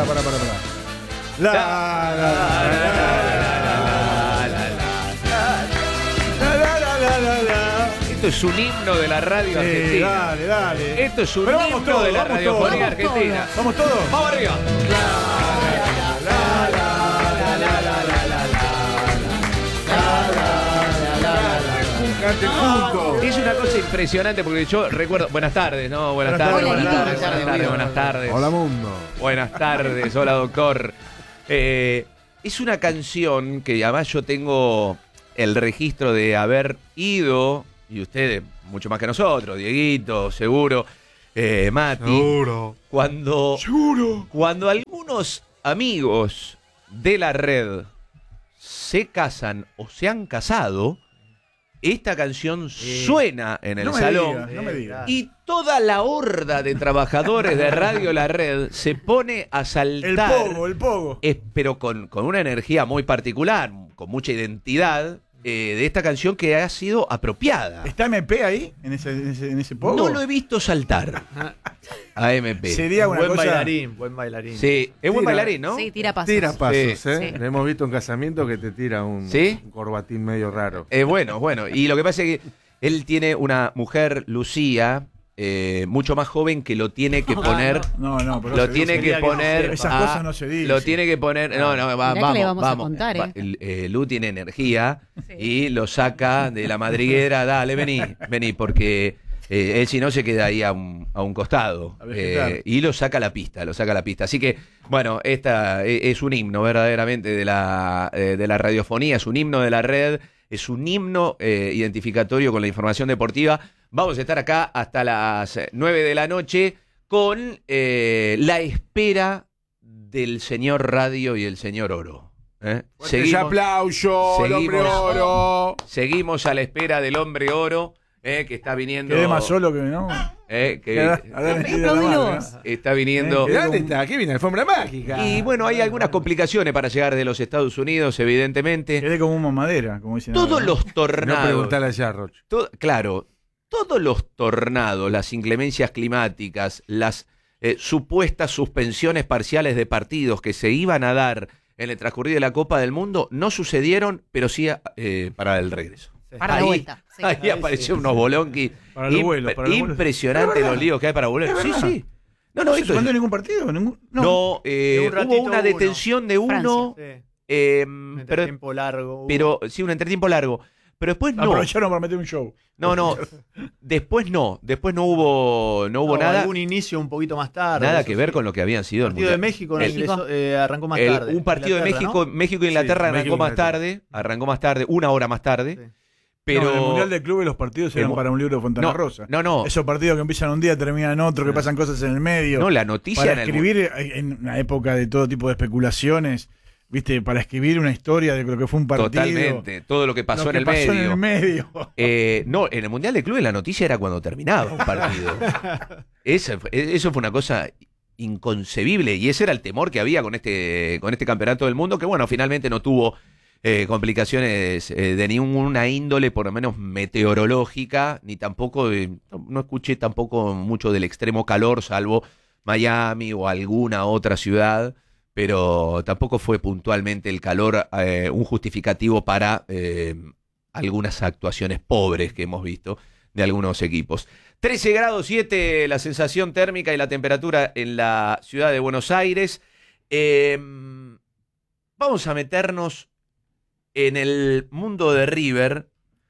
Esto es un himno de la radio argentina. Dale. Esto es un himno de la radiofonía argentina. ¿Vamos todos? ¡Vamos arriba! Es una cosa impresionante porque yo recuerdo. Buenas tardes, ¿no? Buenas tardes. Buenas tardes. Hola, mundo. Buenas tardes. Hola, doctor. Es una canción que además yo tengo el registro de haber ido, y ustedes mucho más que nosotros, Dieguito, seguro, Mati. Seguro. Cuando algunos amigos de la red se casan o se han casado, esta canción suena en el salón. No me digas. Y toda la horda de trabajadores de Radio La Red se pone a saltar. El pogo. Pero con una energía muy particular, con mucha identidad, de esta canción que ha sido apropiada. ¿Está MP ahí? ¿En ese pogo? No lo he visto saltar a MP. Sería una Buen cosa... bailarín. Sí, es buen bailarín, ¿no? Sí, tira pasos. Tira pasos, Sí. ¿eh? Lo hemos visto en casamiento que te tira un corbatín medio raro. Bueno. Y lo que pasa es que él tiene una mujer, Lucía, mucho más joven, que lo tiene que poner. Pero lo tiene que poner. Esas cosas no se dicen. Lo tiene que poner. Mirá que le vamos a contar, Lu tiene energía y lo saca de la madriguera. Dale, vení, porque él si no se queda ahí a un costado. Y lo saca a la pista, Así que, bueno, esta es un himno verdaderamente de la radiofonía, es un himno de la red, es un himno identificatorio con la información deportiva. Vamos a estar acá hasta las 9 de la noche con la espera del señor Radio y el señor Oro. Aplauso, el hombre oro. Seguimos a la espera del hombre oro, que está viniendo. Quedé más solo que no. Está viniendo. ¿Dónde está? ¿Qué viene? Alfombra mágica. Y bueno, hay algunas complicaciones para llegar de los Estados Unidos, evidentemente. Quedé como una madera, como dicen. Todos los tornados. No preguntale a Jarroch. Claro. Todos los tornados, las inclemencias climáticas, las supuestas suspensiones parciales de partidos que se iban a dar en el transcurrir de la Copa del Mundo no sucedieron, pero sí para el regreso. Para la vuelta. Sí. Ahí apareció unos bolonquis. Para los vuelos. Impresionante los líos que hay para volver. Sí. No se suspende ningún partido. Hubo una detención de uno. Un entretiempo largo. Pero sí, un entretiempo largo. Pero después no. Aprovecharon para meter un show. No. Después no hubo nada. Algún inicio un poquito más tarde. Nada que ver con lo que habían sido el partido de México arrancó más tarde. Un partido de México, ¿no? México e Inglaterra arrancó más tarde, una hora más tarde. Sí. Pero en el Mundial de Clubes los partidos eran para un libro de Fontana Rosa. No. Esos partidos que empiezan un día, terminan otro, que pasan cosas en el medio. No, la noticia para escribir en una época de todo tipo de especulaciones. ¿Viste? Para escribir una historia de lo que fue un partido. Totalmente, todo lo que pasó en el medio. No, en el Mundial de Clubes la noticia era cuando terminaba un partido. Eso fue una cosa inconcebible y ese era el temor que había con este campeonato del mundo, que bueno, finalmente no tuvo complicaciones de ninguna índole, por lo menos meteorológica, ni tampoco, no escuché tampoco mucho del extremo calor, salvo Miami o alguna otra ciudad. Pero tampoco fue puntualmente el calor un justificativo para algunas actuaciones pobres que hemos visto de algunos equipos. 13 grados 7 la sensación térmica y la temperatura en la ciudad de Buenos Aires. Vamos a meternos en el mundo de River.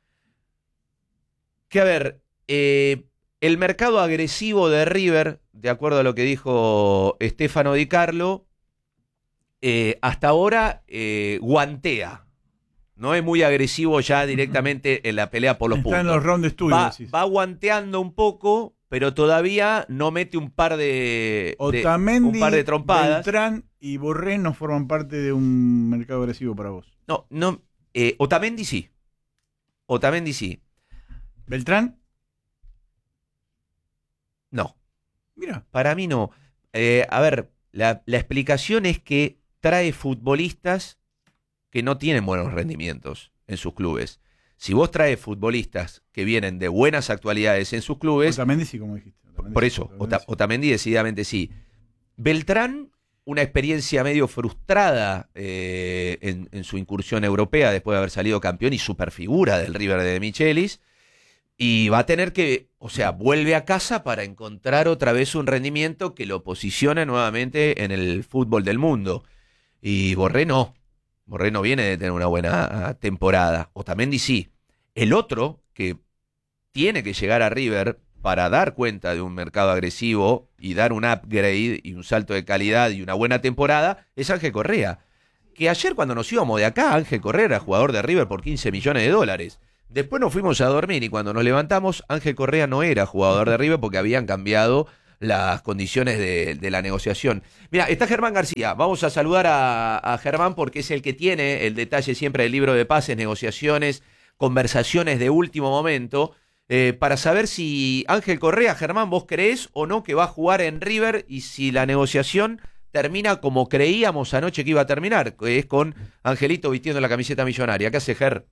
Que a ver, el mercado agresivo de River, de acuerdo a lo que dijo Stefano Di Carlo, hasta ahora guantea. No es muy agresivo ya directamente en la pelea por los puntos. Está en los round de estudio. Va guanteando un poco, pero todavía no mete un par de trompadas. Beltrán y Borré no forman parte de un mercado agresivo para vos. No. Otamendi sí. ¿Beltrán? No. Mira. Para mí no. A ver, la explicación es que trae futbolistas que no tienen buenos rendimientos en sus clubes. Si vos traes futbolistas que vienen de buenas actualidades en sus clubes... Otamendi sí, como dijiste. Otamendi decididamente sí. Beltrán una experiencia medio frustrada en su incursión europea después de haber salido campeón y superfigura del River de Michelis. Y va a tener que, o sea, vuelve a casa para encontrar otra vez un rendimiento que lo posicione nuevamente en el fútbol del mundo. Y Borré no viene de tener una buena temporada. Otamendi sí. El otro que tiene que llegar a River para dar cuenta de un mercado agresivo y dar un upgrade y un salto de calidad y una buena temporada es Ángel Correa. Que ayer cuando nos íbamos de acá, Ángel Correa era jugador de River por 15 millones de dólares. Después nos fuimos a dormir y cuando nos levantamos, Ángel Correa no era jugador de River porque habían cambiado las condiciones de la negociación. Mira, está Germán García. Vamos a saludar a Germán porque es el que tiene el detalle siempre del libro de pases, negociaciones, conversaciones de último momento, para saber si Ángel Correa, Germán, vos creés o no que va a jugar en River y si la negociación termina como creíamos anoche que iba a terminar, que es con Angelito vistiendo la camiseta millonaria. ¿Qué hace, Ger?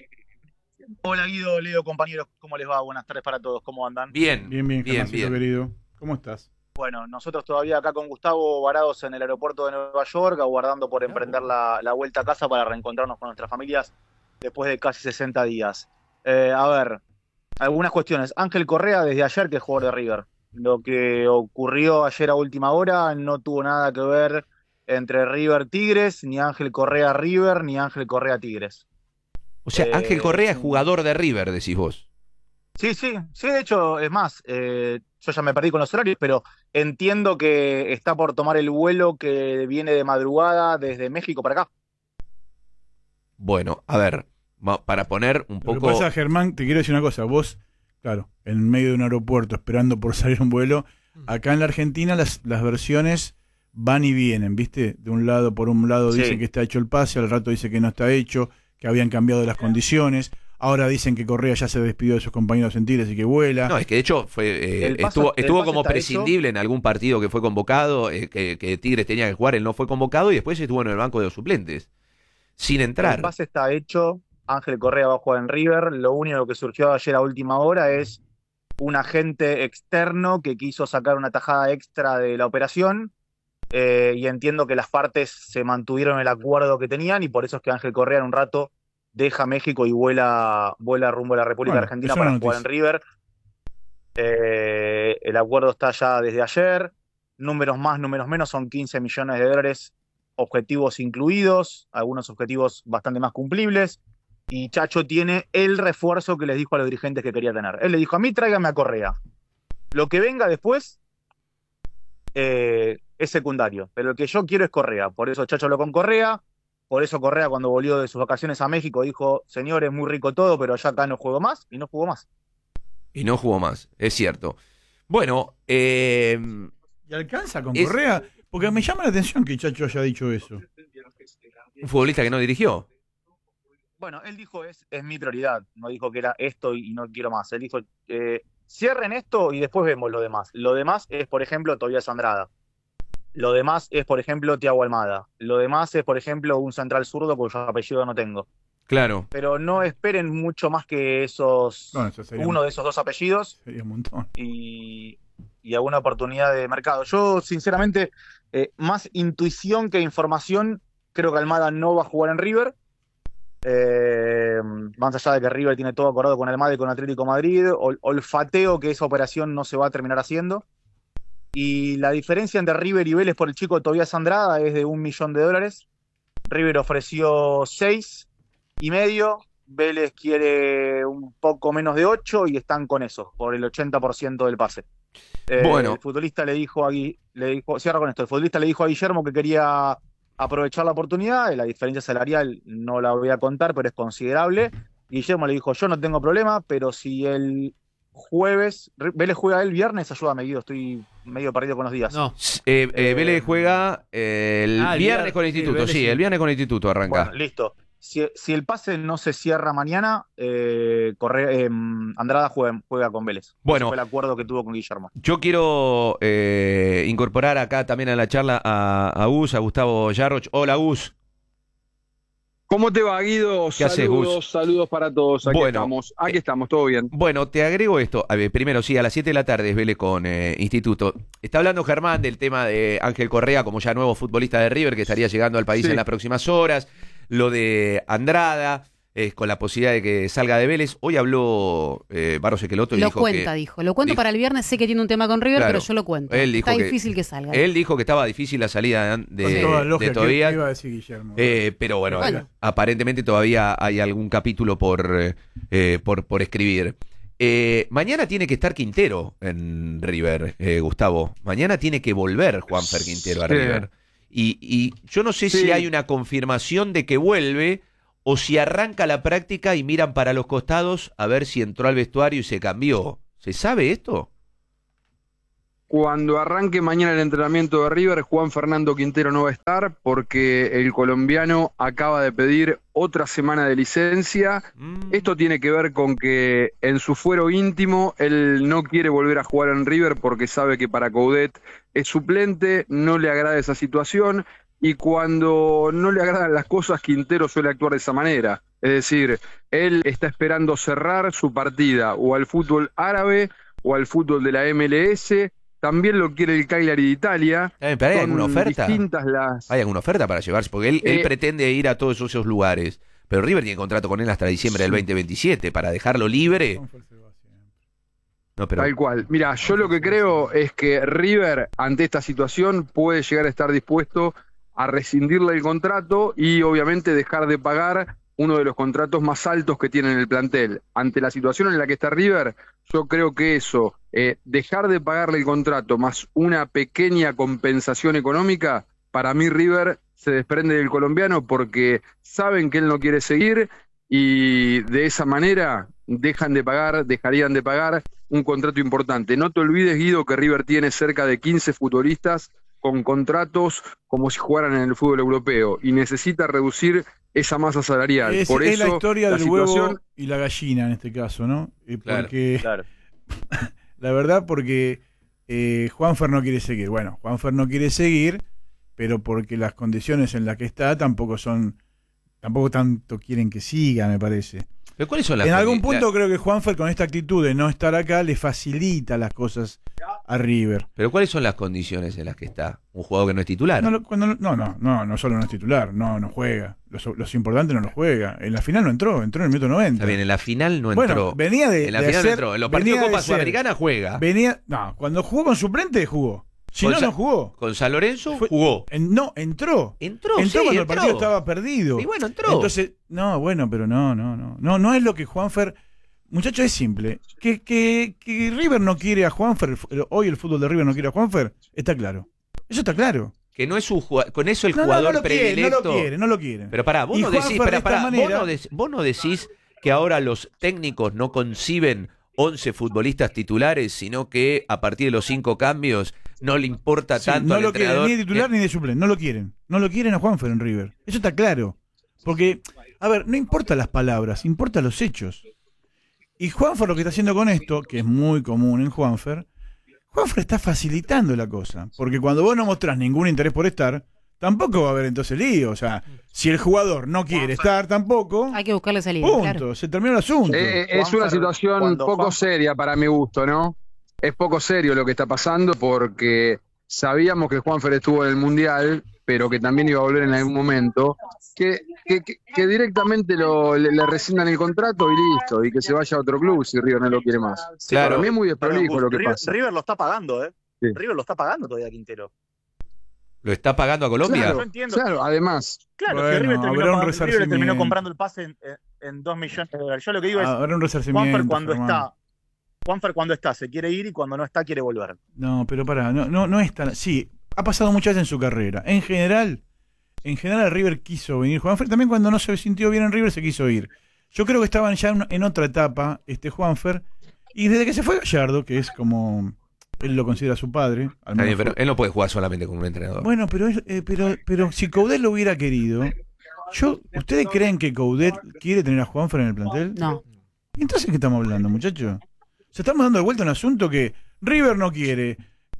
Hola Guido, Leo, compañeros, ¿cómo les va? Buenas tardes para todos, ¿cómo andan? Bien, querido. ¿Cómo estás? Bueno, nosotros todavía acá con Gustavo varados en el aeropuerto de Nueva York, aguardando por emprender la vuelta a casa para reencontrarnos con nuestras familias después de casi 60 días. A ver, algunas cuestiones. Ángel Correa desde ayer que es jugador de River. Lo que ocurrió ayer a última hora no tuvo nada que ver entre River Tigres, ni Ángel Correa River, ni Ángel Correa Tigres. O sea, Ángel Correa es jugador de River, decís vos. Sí, de hecho, es más, yo ya me perdí con los horarios, pero entiendo que está por tomar el vuelo que viene de madrugada desde México para acá. Bueno, a ver, para poner un poco... Lo que pasa, Germán, te quiero decir una cosa. Vos, claro, en medio de un aeropuerto esperando por salir un vuelo, acá en la Argentina las versiones van y vienen, ¿viste? De un lado, por un lado dicen que está hecho el pase, al rato dice que no está hecho, que habían cambiado las condiciones. Ahora dicen que Correa ya se despidió de sus compañeros en Tigres y que vuela. No, es que de hecho estuvo como prescindible en algún partido que fue convocado, que Tigres tenía que jugar, él no fue convocado y después estuvo en el banco de los suplentes, sin entrar. El pase está hecho, Ángel Correa va a jugar en River, lo único que surgió ayer a última hora es un agente externo que quiso sacar una tajada extra de la operación, y entiendo que las partes se mantuvieron el acuerdo que tenían y por eso es que Ángel Correa en un rato deja México y vuela rumbo a la República Argentina para jugar en River. El acuerdo está ya desde ayer. Números más, números menos, son 15 millones de dólares, objetivos incluidos, algunos objetivos bastante más cumplibles. Y Chacho tiene el refuerzo que les dijo a los dirigentes que quería tener. Él le dijo: a mí tráigame a Correa. Lo que venga después es secundario, pero el que yo quiero es Correa. Por eso Chacho habló con Correa. Por eso Correa, cuando volvió de sus vacaciones a México, dijo: señores, muy rico todo, pero ya acá no juego más. Y no jugó más. Y no jugó más, es cierto. Bueno, ¿y alcanza con Correa? Porque me llama la atención que Chacho haya dicho eso. Un futbolista que no dirigió. Bueno, él dijo: es mi prioridad. No dijo que era esto y no quiero más. Él dijo: cierren esto y después vemos lo demás. Lo demás es, por ejemplo, Tobías Andrada. Lo demás es, por ejemplo, Thiago Almada. Lo demás es, por ejemplo, un central zurdo cuyo apellido no tengo. Claro. Pero no esperen mucho más que uno de esos dos apellidos. Sería un montón. Y alguna oportunidad de mercado. Yo, sinceramente, más intuición que información, creo que Almada no va a jugar en River. Más allá de que River tiene todo acordado con Almada y con Atlético Madrid, olfateo que esa operación no se va a terminar haciendo. Y la diferencia entre River y Vélez por el chico Tobías Andrada es de $1 millón. River ofreció 6,5, Vélez quiere un poco menos de 8 y están con eso, por el 80% del pase. Bueno. El futbolista le dijo, cierra con esto, el futbolista le dijo a Guillermo que quería aprovechar la oportunidad, la diferencia salarial no la voy a contar, pero es considerable. Guillermo le dijo: yo no tengo problema, pero si el jueves, Vélez juega el viernes, ayúdame Guido, estoy medio perdido con los días. No, Vélez juega el viernes con el Instituto, el viernes con el Instituto arranca. Bueno, listo. Si el pase no se cierra mañana, Andrada juega con Vélez. Bueno, ese fue el acuerdo que tuvo con Guillermo. Yo quiero incorporar acá también a la charla a Gus, a Gustavo Yarroch. Hola, Gus. ¿Cómo te va, Guido? Saludos para todos. Aquí estamos, todo bien. Bueno, te agrego esto. A ver, primero, sí, a las 7 de la tarde es Vélez con Instituto. Está hablando Germán del tema de Ángel Correa como ya nuevo futbolista de River que estaría llegando al país en las próximas horas. Lo de Andrada, con la posibilidad de que salga de Vélez. Hoy habló Barros Esqueloto y dijo Lo cuento para el viernes, sé que tiene un tema con River, claro, pero yo lo cuento. Está difícil que salga. Él dijo que estaba difícil la salida de Tobías. Iba a decir Guillermo. Pero bueno, aparentemente todavía hay algún capítulo por escribir. Mañana tiene que estar Quintero en River, Gustavo. Mañana tiene que volver Juanfer Quintero a River. Y yo no sé si hay una confirmación de que vuelve o si arranca la práctica y miran para los costados a ver si entró al vestuario y se cambió. ¿Se sabe esto? Cuando arranque mañana el entrenamiento de River, Juan Fernando Quintero no va a estar porque el colombiano acaba de pedir otra semana de licencia. Esto tiene que ver con que en su fuero íntimo él no quiere volver a jugar en River porque sabe que para Coudet es suplente, no le agrada esa situación. Y cuando no le agradan las cosas, Quintero suele actuar de esa manera. Es decir, él está esperando cerrar su partida o al fútbol árabe o al fútbol de la MLS. También lo quiere el Cagliari de Italia. ¿Pero hay alguna oferta? ¿Hay alguna oferta para llevarse? Porque él pretende ir a todos esos lugares. Pero River tiene contrato con él hasta diciembre del 2027 para dejarlo libre. Tal cual. Mira, yo lo que creo es que River, ante esta situación, puede llegar a estar dispuesto a rescindirle el contrato y obviamente dejar de pagar uno de los contratos más altos que tiene en el plantel. Ante la situación en la que está River, yo creo que eso, dejar de pagarle el contrato más una pequeña compensación económica, para mí River se desprende del colombiano porque saben que él no quiere seguir y de esa manera dejarían de pagar un contrato importante. No te olvides, Guido, que River tiene cerca de 15 futbolistas con contratos como si jugaran en el fútbol europeo y necesita reducir esa masa salarial. Por eso, es la historia del huevo y la gallina en este caso, ¿no? Porque, claro. La verdad, porque Juanfer no quiere seguir. Bueno, Juanfer no quiere seguir, pero porque las condiciones en las que está tampoco tanto quieren que siga, me parece. ¿Pero cuáles son las en algún punto creo que Juanfer con esta actitud de no estar acá le facilita las cosas a River. ¿Pero cuáles son las condiciones en las que está un jugador que no es titular? No solo no es titular, no juega. Los importantes no lo juega. En la final no entró en el minuto 90. Está bien, en la final no bueno, entró. Venía de en la final hacer, no entró. En los partidos de Copa Sudamericana juega. Cuando jugó con suplente jugó. Si no jugó. Con San Lorenzo jugó. Entró cuando el partido estaba perdido. Y bueno, entró. Entonces, pero no es lo que Juanfer. Muchacho, es simple. Que River no quiere a Juanfer, hoy el fútbol de River no quiere a Juanfer, está claro. Eso está claro. Que no es un jugador, con eso el jugador predilecto. No lo quiere. Pero vos no decís que ahora los técnicos no conciben 11 futbolistas titulares, sino que a partir de los 5 cambios no le importa tanto al entrenador. No lo quieren, ni de titular ni de suplente, no lo quieren. No lo quieren a Juanfer en River. Eso está claro. Porque, a ver, no importa las palabras, importa los hechos. Y Juanfer lo que está haciendo con esto, que es muy común en Juanfer está facilitando la cosa. Porque cuando vos no mostrás ningún interés por estar, tampoco va a haber entonces lío. O sea, si el jugador no quiere estar tampoco, hay que buscarle salida. Punto, claro. Se terminó el asunto. Es una situación poco seria para mi gusto, ¿no? Es poco serio lo que está pasando porque sabíamos que Juanfer estuvo en el Mundial, pero que también iba a volver en algún momento. Que directamente le rescindan el contrato y listo, y que se vaya a otro club si River no lo quiere más. Claro. Para mí es muy desprolijo lo que pasa. River lo está pagando, Sí. River lo está pagando todavía Quintero. ¿Lo está pagando a Colombia? Claro, además. Claro, que River terminó comprando el pase en 2 millones de dólares. Yo lo que digo es, habrá un resarcimiento, Juanfer cuando está se quiere ir y cuando no está quiere volver. No, pero no es tan... Sí, ha pasado muchas veces en su carrera. En general River quiso venir. Juanfer también cuando no se sintió bien en River se quiso ir. Yo creo que estaban ya en otra etapa Juanfer, y desde que se fue Gallardo, que es como él lo considera su padre. Pero él no puede jugar solamente como un entrenador. Bueno, pero si Coudet lo hubiera querido, ¿ustedes creen que Coudet quiere tener a Juanfer en el plantel? No. ¿Y entonces qué estamos hablando, muchachos? Estamos dando de vuelta un asunto que River no quiere,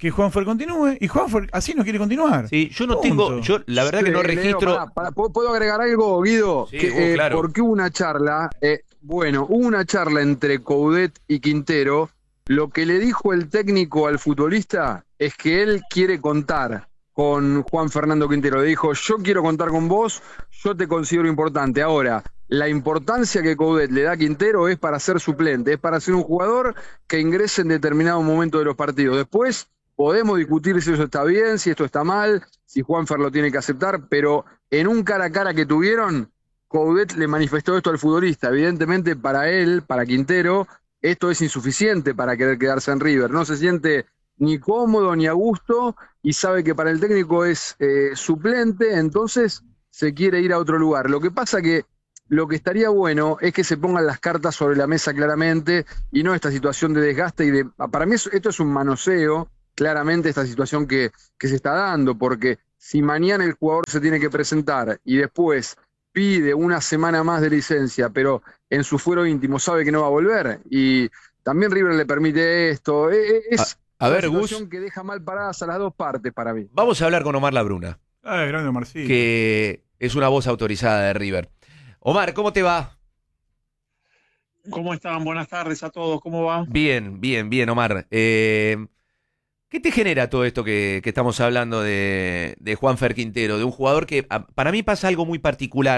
que Juanfer continúe, y Juanfer así no quiere continuar. Sí, yo no tengo, la verdad que no registro. ¿Puedo agregar algo, Guido? Sí, claro. Porque hubo una charla, hubo una charla entre Coudet y Quintero. Lo que le dijo el técnico al futbolista es que él quiere contar con Juan Fernando Quintero. Le dijo, yo quiero contar con vos, yo te considero importante. Ahora, la importancia que Coudet le da a Quintero es para ser suplente, es para ser un jugador que ingrese en determinado momento de los partidos. Después podemos discutir si eso está bien, si esto está mal, si Juanfer lo tiene que aceptar, pero en un cara a cara que tuvieron, Coudet le manifestó esto al futbolista. Evidentemente para él, para Quintero, esto es insuficiente para querer quedarse en River. No se siente ni cómodo ni a gusto y sabe que para el técnico es suplente, entonces se quiere ir a otro lugar. Lo que pasa que lo que estaría bueno es que se pongan las cartas sobre la mesa claramente y no esta situación de desgaste y de... Para mí esto es un manoseo, claramente, esta situación que se está dando, porque si mañana el jugador se tiene que presentar y después pide una semana más de licencia, pero en su fuero íntimo sabe que no va a volver, y también River le permite esto, es una situación que deja mal paradas a las dos partes para mí. Vamos a hablar con Omar Labruna, grande Omarcito, que es una voz autorizada de River. Omar, ¿cómo te va? ¿Cómo están? Buenas tardes a todos, ¿cómo va? Bien, Omar. ¿Qué te genera todo esto que estamos hablando de Juanfer Quintero? De un jugador que para mí pasa algo muy particular.